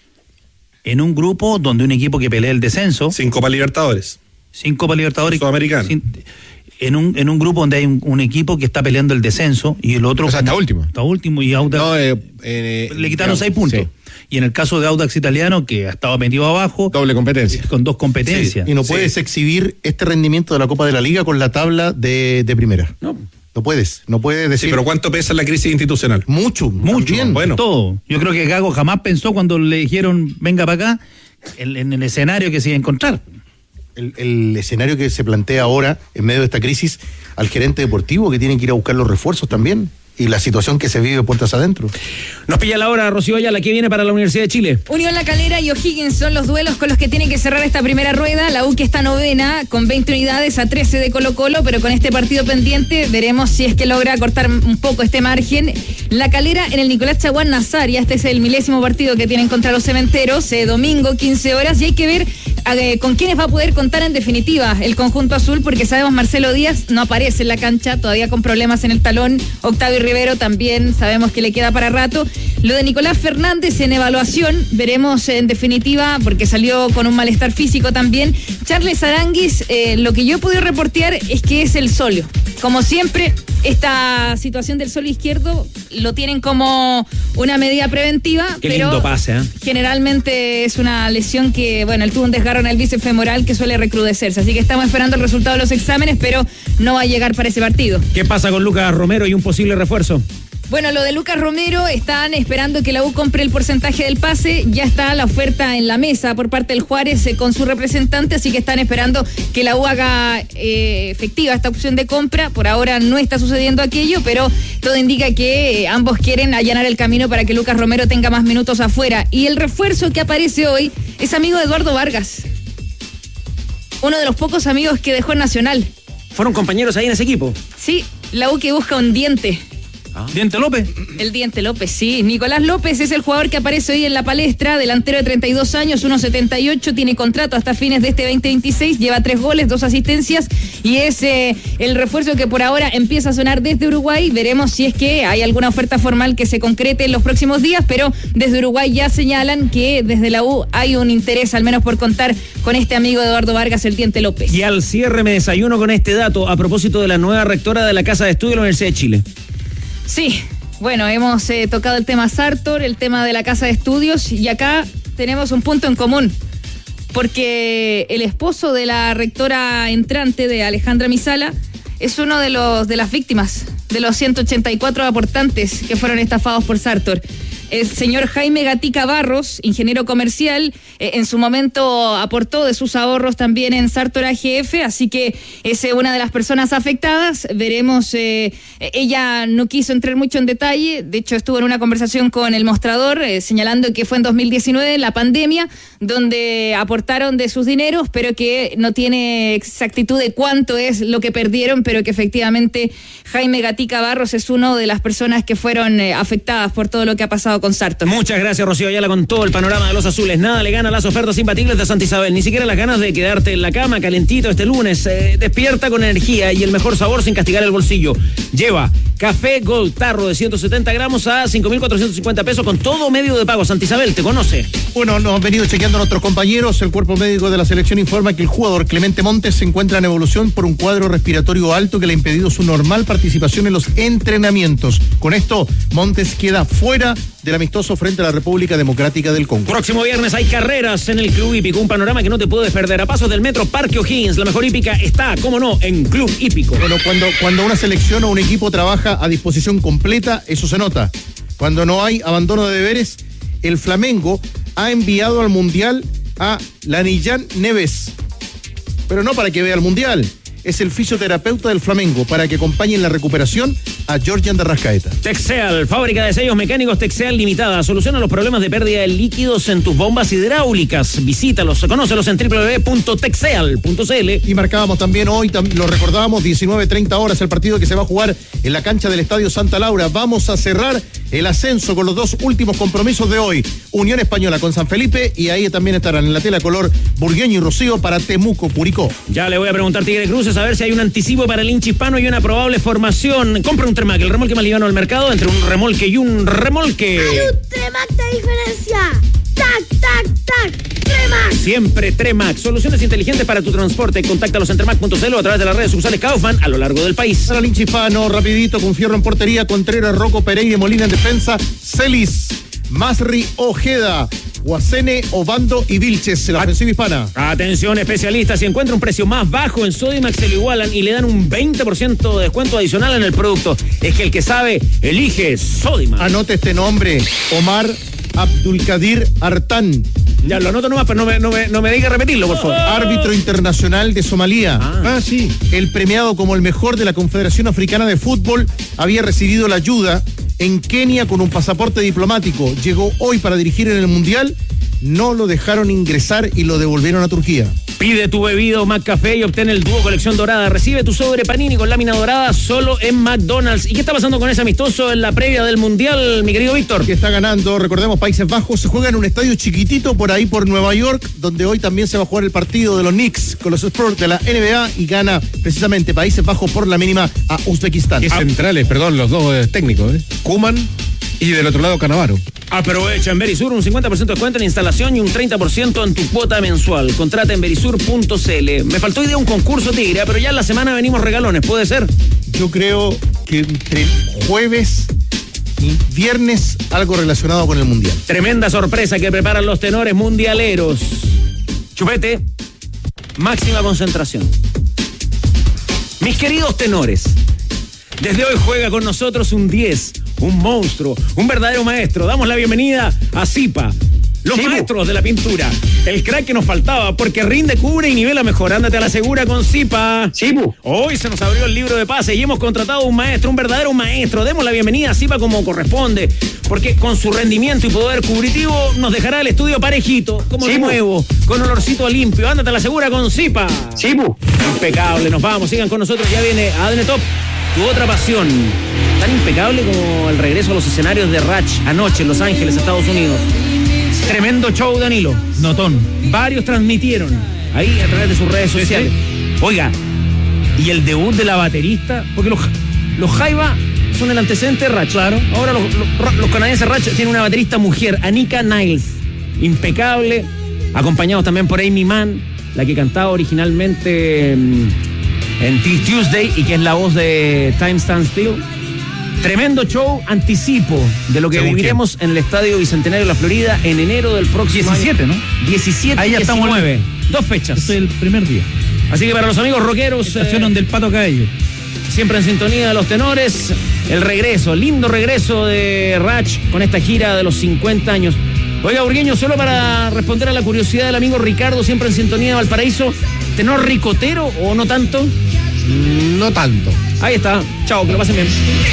En un grupo donde un equipo que pelea el descenso. Sin Copa Libertadores. Sin Copa Libertadores. Sudamericano. Sin, en, un, en un grupo donde hay un, un equipo que está peleando el descenso y el otro. O sea, está último. Está último y Audax. No, eh, eh, le quitaron digamos, seis puntos. Sí. Y en el caso de Audax Italiano, que ha estado metido abajo. Doble competencia. Con dos competencias. Sí. Y no puedes sí. exhibir este rendimiento de la Copa de la Liga con la tabla de, de primera. No. No puedes, no puedes decir. Sí, pero ¿cuánto pesa la crisis institucional? Mucho, mucho. Bien, bueno. Todo. Yo creo que Gago jamás pensó cuando le dijeron venga para acá, en, en el escenario que se iba a encontrar. El, el escenario que se plantea ahora, en medio de esta crisis, al gerente deportivo que tiene que ir a buscar los refuerzos también. Y la situación que se vive puertas adentro. Nos pilla la hora, Rocío Ayala, ¿qué viene para la Universidad de Chile? Unión La Calera y O'Higgins son los duelos con los que tienen que cerrar esta primera rueda. La U que está novena con veinte unidades a trece de Colo Colo, pero con este partido pendiente veremos si es que logra cortar un poco este margen. La Calera en el Nicolás Chaguán Nazaria, este es el milésimo partido que tienen contra los Cementeros, eh, domingo, quince horas, y hay que ver eh, con quiénes va a poder contar en definitiva el conjunto azul, porque sabemos Marcelo Díaz no aparece en la cancha, todavía con problemas en el talón. Octavio Rivero también sabemos que le queda para rato. Lo de Nicolás Fernández en evaluación, veremos en definitiva, porque salió con un malestar físico también. Charles Aranguis, eh, lo que yo he podido reportear es que es el solio. Como siempre, esta situación del solio izquierdo lo tienen como una medida preventiva. Qué pero lindo pase, ¿eh? Generalmente es una lesión que, bueno, él tuvo un desgarro en el bíceps femoral que suele recrudecerse. Así que estamos esperando el resultado de los exámenes, pero no va a llegar para ese partido. ¿Qué pasa con Lucas Romero y un posible refuerzo? Bueno, lo de Lucas Romero, están esperando que la U compre el porcentaje del pase, ya está la oferta en la mesa por parte del Juárez eh, con su representante, así que están esperando que la U haga eh, efectiva esta opción de compra. Por ahora no está sucediendo aquello, pero todo indica que eh, ambos quieren allanar el camino para que Lucas Romero tenga más minutos afuera. Y el refuerzo que aparece hoy es amigo de Eduardo Vargas, uno de los pocos amigos que dejó en Nacional. ¿Fueron compañeros ahí en ese equipo? Sí, la U que busca un diente. Ah. ¿Diente López? El Diente López, sí. Nicolás López es el jugador que aparece hoy en la palestra, delantero de treinta y dos años, uno setenta y ocho, tiene contrato hasta fines de este veinte veintiséis, lleva tres goles, dos asistencias y es eh, el refuerzo que por ahora empieza a sonar desde Uruguay. Veremos si es que hay alguna oferta formal que se concrete en los próximos días, pero desde Uruguay ya señalan que desde la U hay un interés al menos por contar con este amigo de Eduardo Vargas, el Diente López. Y al cierre me desayuno con este dato a propósito de la nueva rectora de la Casa de Estudio de la Universidad de Chile. Sí, bueno, hemos eh, tocado el tema Sartor, el tema de la Casa de Estudios, y acá tenemos un punto en común, porque el esposo de la rectora entrante, de Alejandra Misala, es uno de los de las víctimas de los ciento ochenta y cuatro aportantes que fueron estafados por Sartor. El señor Jaime Gatica Barros, ingeniero comercial, eh, en su momento aportó de sus ahorros también en Sartor A G F, así que es eh, una de las personas afectadas. Veremos, eh, ella no quiso entrar mucho en detalle, de hecho estuvo en una conversación con El Mostrador, eh, señalando que fue en dos mil diecinueve, la pandemia, donde aportaron de sus dineros, pero que no tiene exactitud de cuánto es lo que perdieron, pero que efectivamente Jaime Gatica Barros es uno de las personas que fueron eh, afectadas por todo lo que ha pasado con Sartor. Muchas gracias, Rocío Ayala, con todo el panorama de los azules. Nada le gana a las ofertas imbatibles de Santa Isabel, ni siquiera las ganas de quedarte en la cama calentito este lunes. Eh, despierta con energía y el mejor sabor sin castigar el bolsillo. Lleva café Gold Tarro de ciento setenta gramos a cinco mil cuatrocientos cincuenta pesos con todo medio de pago. Santa Isabel, ¿te conoce? Bueno, nos han venido chequeando nuestros compañeros. El cuerpo médico de la selección informa que el jugador Clemente Montes se encuentra en evolución por un cuadro respiratorio alto que le ha impedido su normal participación en los entrenamientos. Con esto, Montes queda fuera del amistoso frente a la República Democrática del Congo. Próximo viernes hay carreras en el Club Hípico, un panorama que no te puedes perder. A pasos del Metro Parque O'Higgins, la mejor hípica está, cómo no, en Club Hípico. Bueno, cuando, cuando una selección o un equipo trabaja a disposición completa, eso se nota. Cuando no hay abandono de deberes, el Flamengo ha enviado al Mundial a Lanillán Neves, pero no para que vea el Mundial. Es el fisioterapeuta del Flamengo para que acompañe en la recuperación a Georgian de Arrascaeta. Texeal, fábrica de sellos mecánicos Texeal Limitada. Soluciona los problemas de pérdida de líquidos en tus bombas hidráulicas. Visítalos, conócelos en doble u doble u doble u punto texeal punto c l. Y marcábamos también hoy, tam- lo recordábamos, diecinueve treinta horas el partido que se va a jugar en la cancha del Estadio Santa Laura. Vamos a cerrar el ascenso con los dos últimos compromisos de hoy. Unión Española con San Felipe y ahí también estarán en la tela color Burgueño y Rocío para Temuco, Curicó. Ya le voy a preguntar a Tigre Cruces a ver si hay un anticipo para el hincha hispano y una probable formación. Compra un Tremac, el remolque más liviano del mercado, entre un remolque y un remolque. Hay un Tremac de diferencia. ¡Tac, tac, tac! ¡Tremac! Siempre Tremac. Soluciones inteligentes para tu transporte. Contáctalos en tremac punto c l o a través de las redes sucursales Kaufman a lo largo del país. Para el hincha hispano, rapidito, con Fierro en portería, Contreras, Rocco, Pereira y Molina en defensa, Celis, Masri, Ojeda, Guacene, Obando y Vilches, la ofensiva hispana. Atención, especialistas, si encuentra un precio más bajo en Sodimac se lo igualan y le dan un veinte por ciento de descuento adicional en el producto. Es que el que sabe, elige Sodimac. Anote este nombre, Omar Abdulkadir Artán. Ya lo anoto nomás, pero no me, no me, no me diga repetirlo, por favor. Árbitro internacional de Somalia. Ah. ah, sí. El premiado como el mejor de la Confederación Africana de Fútbol había recibido la ayuda en Kenia con un pasaporte diplomático. Llegó hoy para dirigir en el Mundial. No lo dejaron ingresar y lo devolvieron a Turquía. Pide tu bebido McCafé y obtén el dúo colección dorada. Recibe tu sobre Panini con lámina dorada solo en McDonald's. ¿Y qué está pasando con ese amistoso en la previa del Mundial, mi querido Víctor? Que está ganando, recordemos, Países Bajos. Se juega en un estadio chiquitito por ahí por Nueva York, donde hoy también se va a jugar el partido de los Knicks con los Spurs de la N B A y gana precisamente Países Bajos por la mínima a Uzbekistán. Qué centrales, perdón, los dos eh, técnicos, ¿eh? Koeman y del otro lado Cannavaro. Aprovecha en Verisur un cincuenta por ciento de descuento en instalación y un treinta por ciento en tu cuota mensual. Contrata en verisur punto c l. Me faltó idea un concurso, Tigre, pero ya en la semana venimos regalones, ¿puede ser? Yo creo que entre jueves y viernes algo relacionado con el Mundial. Tremenda sorpresa que preparan los tenores mundialeros. Chupete, máxima concentración. Mis queridos tenores, desde hoy juega con nosotros un diez, un monstruo, un verdadero maestro. Damos la bienvenida a Zipa, los Chibu. Maestros de la pintura. El crack que nos faltaba, porque rinde, cubre y nivela mejor. Ándate a la segura con Zipa. Chibu. Hoy se nos abrió el libro de pases y hemos contratado un maestro, un verdadero maestro. Demos la bienvenida a Zipa como corresponde, porque con su rendimiento y poder cubritivo nos dejará el estudio parejito, como de nuevo, con olorcito limpio. Ándate a la segura con Zipa. Chibu. Impecable, nos vamos, sigan con nosotros. Ya viene A D N Top, tu otra pasión. Tan impecable como el regreso a los escenarios de Ratch anoche en Los Ángeles, Estados Unidos. Tremendo show, Danilo. Notón. Varios transmitieron ahí a través de sus redes sociales. Oiga, y el debut de la baterista, porque los, los Jaiba son el antecedente de Ratch. Claro. Ahora los, los, los canadienses Ratch tienen una baterista mujer, Anika Niles. Impecable. Acompañados también por Amy Mann, la que cantaba originalmente en Tuesday y que es la voz de Time Stand Still. Tremendo show, anticipo de lo que Según viviremos quién. en el Estadio Bicentenario de la Florida en enero del próximo diecisiete, año. ¿no? diecisiete, ahí ya diecinueve. Estamos Dos fechas. Este es el primer día. Así que para los amigos rockeros, estacionan eh, del Pato Caello. Siempre en sintonía de los tenores, el regreso, lindo regreso de Ratch con esta gira de los cincuenta años. Oiga, Burgueño, solo para responder a la curiosidad del amigo Ricardo, siempre en sintonía de Valparaíso, ¿tenor ricotero o no tanto? No tanto. Ahí está. Chao, que lo pasen bien.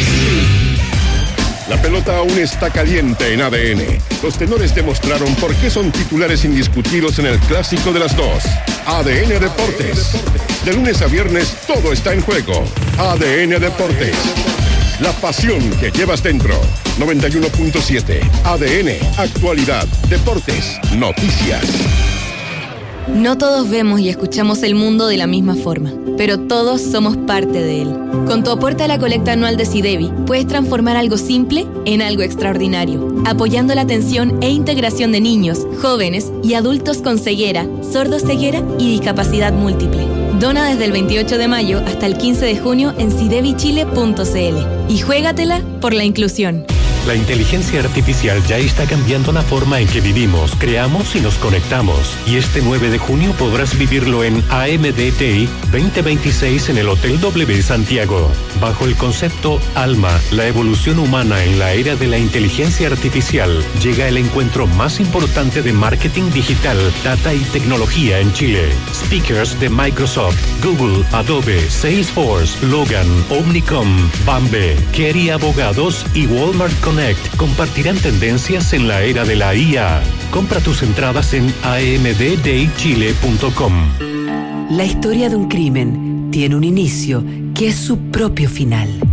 La pelota aún está caliente en A D N. Los tenores demostraron por qué son titulares indiscutidos en el clásico de las dos. A D N Deportes. De lunes a viernes todo está en juego. A D N Deportes. La pasión que llevas dentro. noventa y uno punto siete. A D N. Actualidad. Deportes. Noticias. No todos vemos y escuchamos el mundo de la misma forma, pero todos somos parte de él. Con tu aporte a la colecta anual de SIDEBI, puedes transformar algo simple en algo extraordinario, apoyando la atención e integración de niños, jóvenes y adultos con ceguera, sordoceguera y discapacidad múltiple. Dona desde el veintiocho de mayo hasta el quince de junio en sidebi chile punto c l y juégatela por la inclusión. La inteligencia artificial ya está cambiando la forma en que vivimos, creamos y nos conectamos. Y este nueve de junio podrás vivirlo en A M D T I veinte veintiséis en el Hotel W Santiago. Bajo el concepto Alma, la evolución humana en la era de la inteligencia artificial, llega el encuentro más importante de marketing digital, data y tecnología en Chile. Speakers de Microsoft, Google, Adobe, Salesforce, Logan, Omnicom, Bambe, Kerry Abogados y Walmart Connect compartirán tendencias en la era de la I A. Compra tus entradas en a m d d i chile punto com. La historia de un crimen tiene un inicio que es su propio final.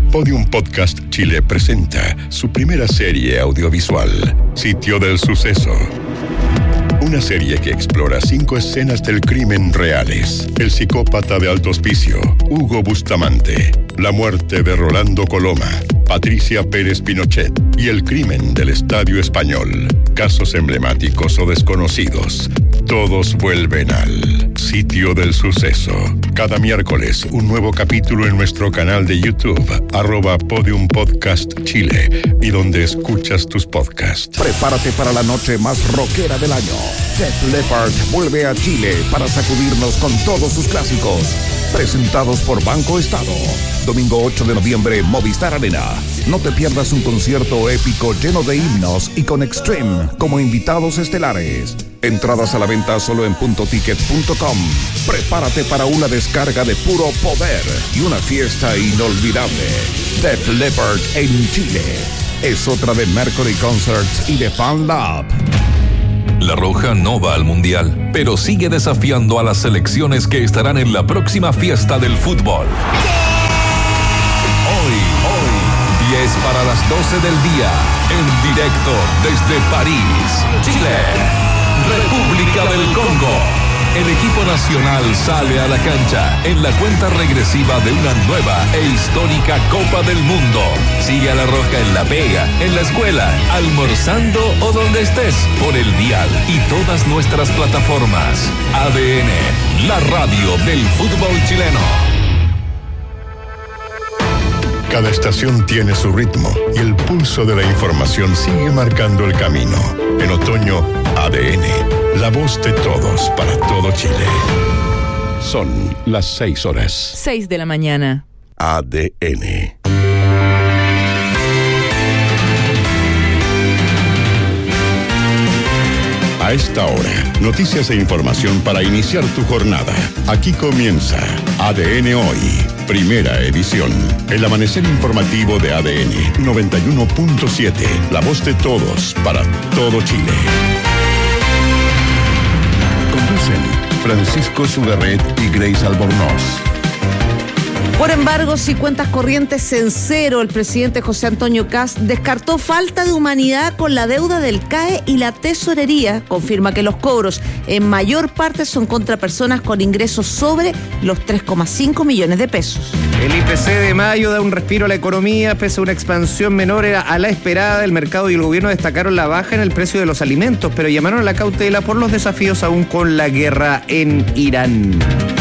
Podium Podcast Chile presenta su primera serie audiovisual, Sitio del Suceso. Una serie que explora cinco escenas del crimen reales. El psicópata de alto hospicio, Hugo Bustamante. La muerte de Rolando Coloma, Patricia Pérez Pinochet. Y el crimen del Estadio Español. Casos emblemáticos o desconocidos. Todos vuelven al Sitio del Suceso. Cada miércoles, un nuevo capítulo en nuestro canal de YouTube, arroba Podium Podcast Chile, y donde escuchas tus podcasts. Prepárate para la noche más rockera del año. Def Leppard vuelve a Chile para sacudirnos con todos sus clásicos. Presentados por Banco Estado. Domingo ocho de noviembre, Movistar Arena. No te pierdas un concierto épico lleno de himnos y con Extreme como invitados estelares. Entradas a la venta solo en punto ticket punto com. Prepárate para una descarga de puro poder y una fiesta inolvidable. Def Leppard en Chile. Es otra de Mercury Concerts y de Fan Lab. La Roja no va al Mundial, pero sigue desafiando a las selecciones que estarán en la próxima fiesta del fútbol. Hoy, hoy, diez para las doce del día, en directo desde París, Chile, República del Congo. El equipo nacional sale a la cancha en la cuenta regresiva de una nueva e histórica Copa del Mundo. Sigue a La Roja en la pega, en la escuela, almorzando o donde estés, por el dial y todas nuestras plataformas. A D N, la radio del fútbol chileno. Cada estación tiene su ritmo y el pulso de la información sigue marcando el camino. En otoño, A D N, la voz de todos para todo Chile. Son las seis horas. Seis de la mañana. A D N. A esta hora, noticias e información para iniciar tu jornada. Aquí comienza A D N Hoy, primera edición. El amanecer informativo de A D N noventa y uno punto siete, la voz de todos para todo Chile. Conducen Francisco Sugarret y Grace Albornoz. Por embargos y cuentas corrientes en cero, el presidente José Antonio Kast descartó falta de humanidad con la deuda del C A E y la tesorería. Confirma que los cobros en mayor parte son contra personas con ingresos sobre los tres coma cinco millones de pesos. El I P C de mayo da un respiro a la economía, pese a una expansión menor a la esperada. El mercado y el gobierno destacaron la baja en el precio de los alimentos, pero llamaron a la cautela por los desafíos aún con la guerra en Irán.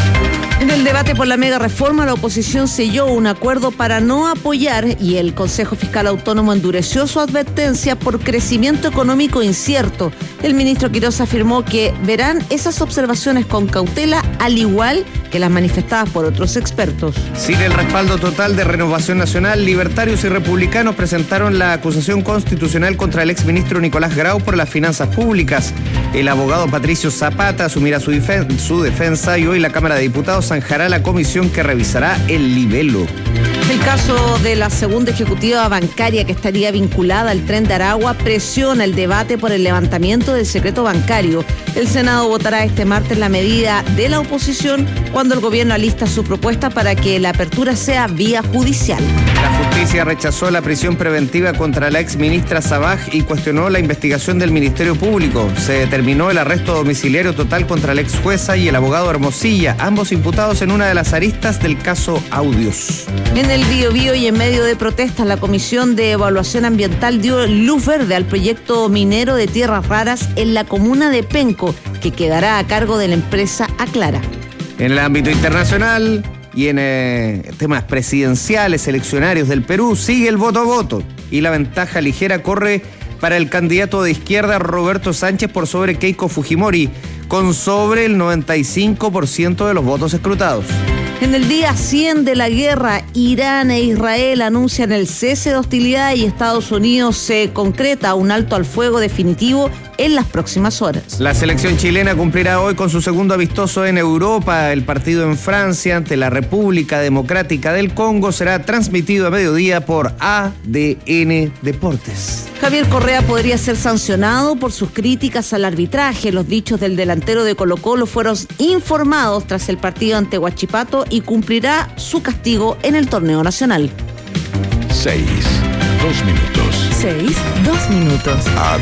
En el debate por la mega reforma, la oposición selló un acuerdo para no apoyar y el Consejo Fiscal Autónomo endureció su advertencia por crecimiento económico incierto. El ministro Quiroz afirmó que verán esas observaciones con cautela, al igual que las manifestadas por otros expertos. Sin el respaldo total de Renovación Nacional, libertarios y republicanos presentaron la acusación constitucional contra el exministro Nicolás Grau por las finanzas públicas. El abogado Patricio Zapata asumirá su, defen- su defensa y hoy la Cámara de Diputados zanjará la comisión que revisará el libelo. El caso de la segunda ejecutiva bancaria que estaría vinculada al Tren de Aragua presiona el debate por el levantamiento del secreto bancario. El Senado votará este martes la medida de la oposición cuando el gobierno alista su propuesta para que la apertura sea vía judicial. La justicia rechazó la prisión preventiva contra la exministra Sabaj y cuestionó la investigación del Ministerio Público. Se determinó el arresto domiciliario total contra la ex jueza y el abogado Hermosilla, ambos imputados en una de las aristas del caso Audios. En el Biobío y en medio de protestas, la Comisión de Evaluación Ambiental dio luz verde al proyecto minero de tierras raras en la comuna de Penco, que quedará a cargo de la empresa Aclara. En el ámbito internacional y en eh, temas presidenciales, eleccionarios del Perú, sigue el voto a voto y la ventaja ligera corre para el candidato de izquierda Roberto Sánchez por sobre Keiko Fujimori, con sobre el noventa y cinco por ciento de los votos escrutados. En el día cien de la guerra, Irán e Israel anuncian el cese de hostilidad y Estados Unidos se concreta un alto al fuego definitivo en las próximas horas. La selección chilena cumplirá hoy con su segundo amistoso en Europa. El partido en Francia ante la República Democrática del Congo será transmitido a mediodía por A D N Deportes. Javier Correa podría ser sancionado por sus críticas al arbitraje. Los dichos del delantero de Colo-Colo fueron informados tras el partido ante Huachipato y cumplirá su castigo en el torneo nacional. seis, dos minutos. seis, dos minutos. A